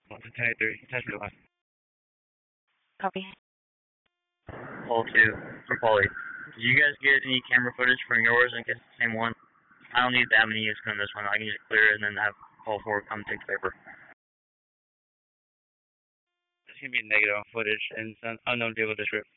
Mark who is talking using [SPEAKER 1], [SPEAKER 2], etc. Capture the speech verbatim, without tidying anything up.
[SPEAKER 1] one to ten thirty, ten to one.
[SPEAKER 2] Copy.
[SPEAKER 3] Paul two, for Paulie. Did you guys get any camera footage from yours in case it's the same one? I don't need that many units on this one. I can just clear it and then have Paul four come take the paper.
[SPEAKER 1] It's going to be negative on footage and it's an unknown vehicle description.